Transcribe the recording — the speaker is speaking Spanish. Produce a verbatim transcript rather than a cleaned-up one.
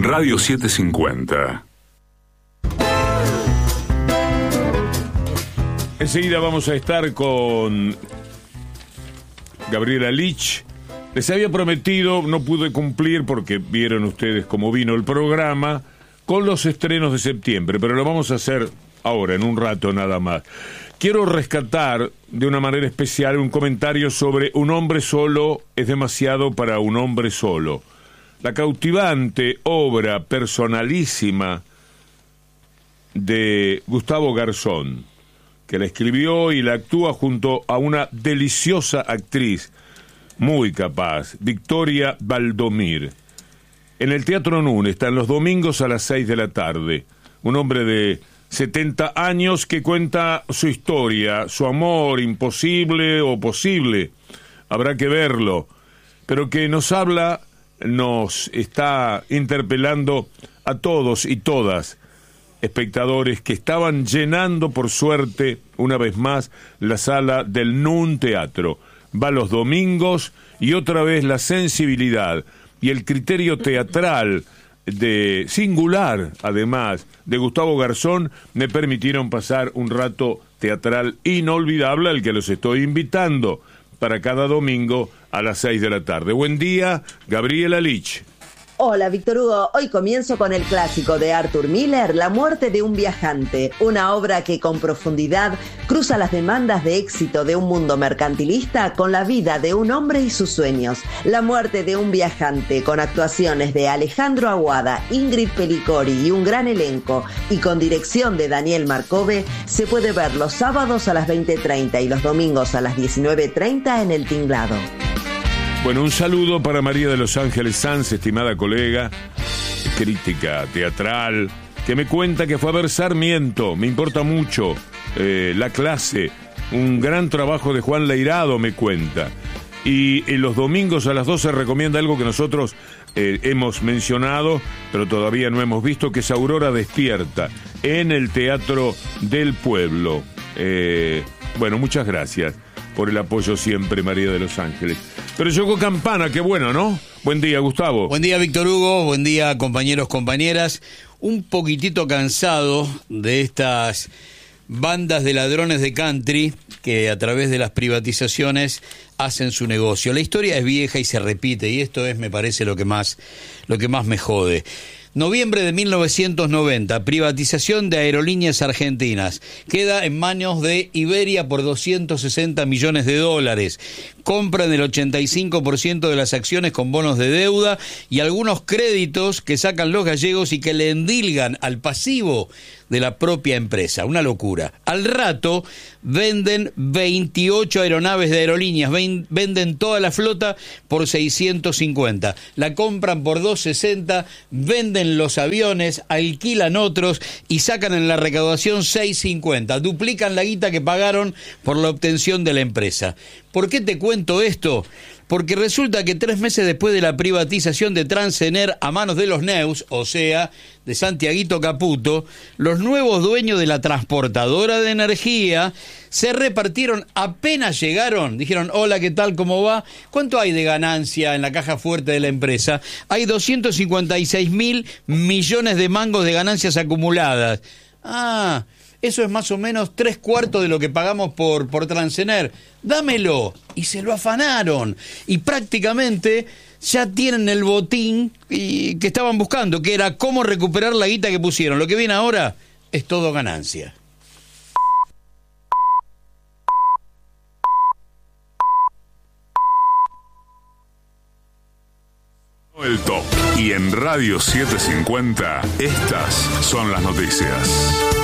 Radio setecientos cincuenta. Enseguida vamos a estar con Gabriela Lich. Les había prometido, no pude cumplir porque vieron ustedes cómo vino el programa, con los estrenos de septiembre, pero lo vamos a hacer ahora, en un rato nada más. Quiero rescatar de una manera especial un comentario sobre Un hombre solo es demasiado para un hombre solo. La cautivante obra personalísima de Gustavo Garzón, que la escribió y la actúa junto a una deliciosa actriz muy capaz, Victoria Valdomir. En el Teatro Nun están los domingos a las seis de la tarde. Un hombre de setenta años que cuenta su historia, su amor imposible o posible, habrá que verlo, pero que nos habla, nos está interpelando a todos y todas, espectadores que estaban llenando por suerte, una vez más, la sala del Nun Teatro. Va los domingos y otra vez la sensibilidad y el criterio teatral de singular, además, de Gustavo Garzón, me permitieron pasar un rato teatral inolvidable al que los estoy invitando para cada domingo a las seis de la tarde. Buen día, Gabriela Lich. Hola, Víctor Hugo. Hoy comienzo con el clásico de Arthur Miller, La muerte de un viajante, una obra que con profundidad cruza las demandas de éxito de un mundo mercantilista con la vida de un hombre y sus sueños. La muerte de un viajante, con actuaciones de Alejandro Aguada, Ingrid Pelicori y un gran elenco, y con dirección de Daniel Marcove, se puede ver los sábados a las veinte treinta y los domingos a las diecinueve treinta en El Tinglado. Bueno, un saludo para María de Los Ángeles Sanz, estimada colega, crítica teatral, que me cuenta que fue a ver Sarmiento. Me importa mucho eh, la clase, un gran trabajo de Juan Leirado, me cuenta. Y en los domingos a las doce recomienda algo que nosotros eh, hemos mencionado, pero todavía no hemos visto, que es Aurora Despierta, en el Teatro del Pueblo. Eh, bueno, muchas gracias por el apoyo siempre, María de Los Ángeles. Pero llegó Campana, qué bueno, ¿no? Buen día, Gustavo. Buen día, Víctor Hugo. Buen día, compañeros, compañeras. Un poquitito cansado de estas bandas de ladrones de country que a través de las privatizaciones hacen su negocio. La historia es vieja y se repite, y esto es, me parece, lo que más, lo que más me jode. Noviembre de mil novecientos noventa, privatización de Aerolíneas Argentinas. Queda en manos de Iberia por doscientos sesenta millones de dólares. Compran el ochenta y cinco por ciento de las acciones con bonos de deuda y algunos créditos que sacan los gallegos y que le endilgan al pasivo de la propia empresa. Una locura. Al rato venden veintiocho aeronaves de aerolíneas, venden toda la flota por seiscientos cincuenta. La compran por doscientos sesenta, venden los aviones, alquilan otros y sacan en la recaudación seiscientos cincuenta. Duplican la guita que pagaron por la obtención de la empresa. ¿Por qué te cuento esto? Porque resulta que tres meses después de la privatización de Transener a manos de los Neus, o sea, de Santiaguito Caputo, los nuevos dueños de la transportadora de energía se repartieron apenas llegaron. Dijeron, hola, ¿qué tal? ¿Cómo va? ¿Cuánto hay de ganancia en la caja fuerte de la empresa? Hay doscientos cincuenta y seis mil millones de mangos de ganancias acumuladas. Ah, eso es más o menos tres cuartos de lo que pagamos por, por Transener. Dámelo. Y se lo afanaron. Y prácticamente ya tienen el botín y, que estaban buscando, que era cómo recuperar la guita que pusieron. Lo que viene ahora es todo ganancia. El top. Y en Radio setecientos cincuenta, estas son las noticias.